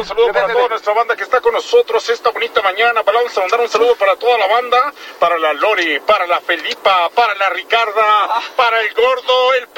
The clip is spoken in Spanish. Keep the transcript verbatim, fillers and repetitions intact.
saludo para toda nuestra banda que está con nosotros esta bonita mañana. Vamos a mandar un saludo para toda la banda, para la Lori, para la Felipa, para la Ricarda, para el Gordo, el